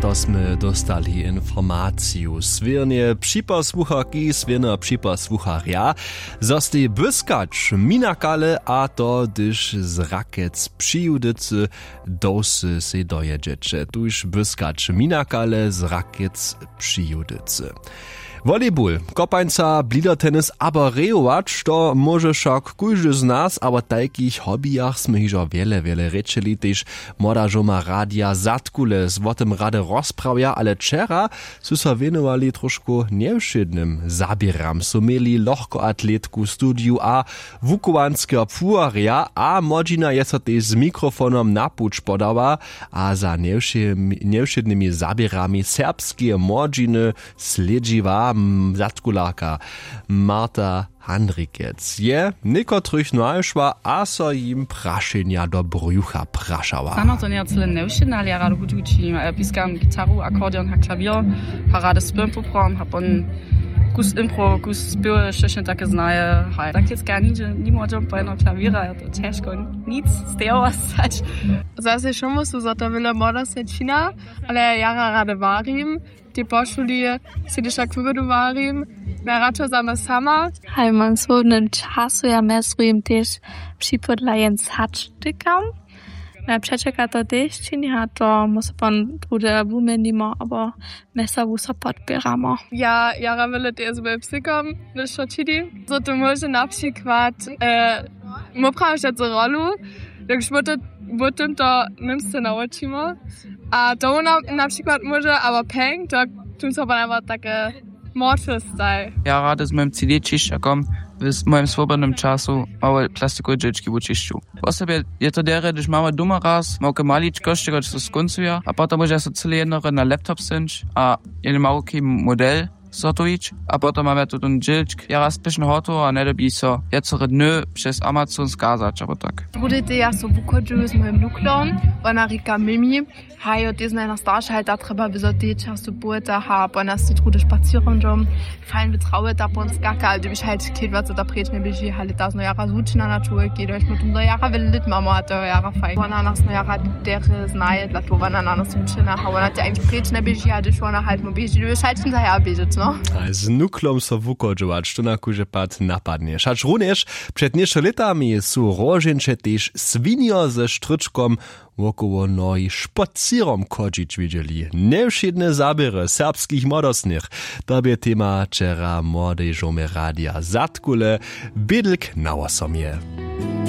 to sme dostali informaciju. Sviernie przyposłuchaki, swierno przyposłucharja, zostaje byskacz minakale, a to dyż z rakiec przyjudycy dosy se dojedziecie. Tuż byskacz minakale z rakiec przyjudycy. Volleyball, kopańca, blidertennis, aber rejować, to może však każdy z nas, aber takich hobbyjach sme hižo wiele rečeli, tež młoda żoma radia Zatkule z o tym rade rozprawia, ale wczera su so venowali troszkę nieuszydnym zabieram. So mieli lohkoatletku studiu a wukowanskiego pfuaria, a modzina jest też z mikrofonom na pucz podała, a za nieuszydnymi zabierami serbskie modziny sledziwa Zatkularka Marta Handrikec je niekotrych najszła, a so im praszenia do brucha praszała. Ano to nie tyle neuszydne, ale ja rado gut učím. Piskam gitaru, akordeon, klavier, parade spym poprom, hab on kus impro, kus spyły, jeszcze takie znaje. Tak jest gar nie możemy po jedno klawiera, to ciężko nic z tego stać. Zase schon musu za to wiele moda sečina, ale ja rado varim. Die poszuli się też jak wybudowarim, na raczej zame sama. Hej, mam swobodnym czasu, ja mesrujem też przypodlajem sacztykam. Na przeczeka to też czyni, a to muszę pan drugie bumenimo, aber mesawu so podbieramo. Ja ramele też z psykom, do szocili. So to może na przykład, moprawisz jetzt rolu, jak potem to nimst nauczymy. A to na przykład może, aber pęk, to tun so einfach takie mordfestyle. Ja rady z moim CD czyszczakom w moim swobodnym czasu małe plastikowe rzeczki w czyszczu. Po sobie je to dere, gdyż mamy duma raz, małe maliczko, z czego to skończuje, a potem może so cyle jedno na laptop synć, a jeden mały model sortować, a potem mamy tu ten dżilczk, ja raz pyszny hoto, a nie dobi so jecore dny przez Amazon skazać, albo tak. Budete ja so wukodžu z mojim nuklom, ona rika Mimi, hajo te znaj na starša, da treba vyzoti času bujeta, ha po nas tu trude spacierandom, fajn vytrauje ta pon skaka, ale byś halt kid co ta prečne byži, halt ta zno jara zvučna na čuje, kiedoś mu tum do jara velit mamo, a to jara fajn. Ona nas no jara dere znaje, dla to ona na nas zvučna, ha ona te eigentlich prečne byži, a dyš ona halt mu byži, du byś halt za ja byžet, no. Z nuklom so wukodžovač, to na kuže pad napadnie. Šač runeš, před niečo letami su roženče tež svinio ze štryczkom wokoło noi špacierom chodzić widzieli. Nevšedne zabiery serbskich młodostnych. To by tema wczera młodej żomy radia Zatkule, bydlk na osomie.